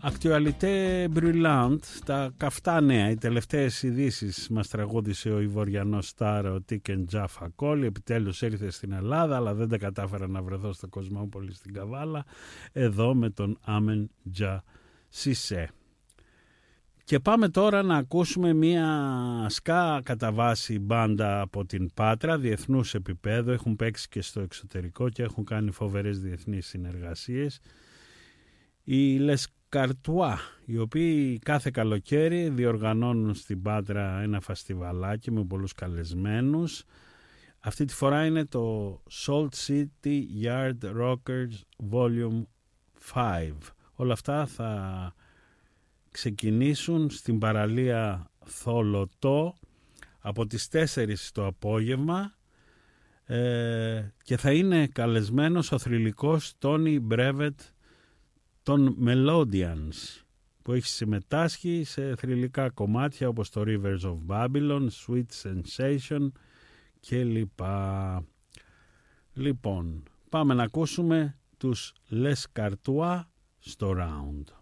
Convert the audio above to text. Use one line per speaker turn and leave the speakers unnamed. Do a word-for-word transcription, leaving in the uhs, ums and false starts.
Actualité brûlante, τα καυτά νέα, οι τελευταίες ειδήσεις μας τραγούδισε ο Ivorianos Star, ο Tiken Jaffa Call. Επιτέλους ήρθε στην Ελλάδα, αλλά δεν τα κατάφερα να βρεθώ στο Κοσμόπολη στην Καβάλα, εδώ με τον Άμεν Τζα Σισέ. Και πάμε τώρα να ακούσουμε μια ska κατά βάση μπάντα από την Πάτρα, διεθνούς επίπεδου, έχουν παίξει και στο εξωτερικό και έχουν κάνει φοβερές διεθνείς συνεργασίες. Οι Les Cartois, οι οποίοι κάθε καλοκαίρι διοργανώνουν στην Πάτρα ένα φαστιβαλάκι με πολλούς καλεσμένους. Αυτή τη φορά είναι το Salt City Yard Rockers Volume πέντε. Όλα αυτά θα ξεκινήσουν στην παραλία Θολωτό από τις τέσσερις το απόγευμα ε, και θα είναι καλεσμένος ο θρυλικός Τόνι Μπρέβετ των Melodians, που έχει συμμετάσχει σε θρυλικά κομμάτια όπως το Rivers of Babylon, Sweet Sensation και λοιπά. Λοιπόν, πάμε να ακούσουμε τους Les Cartois στο Round.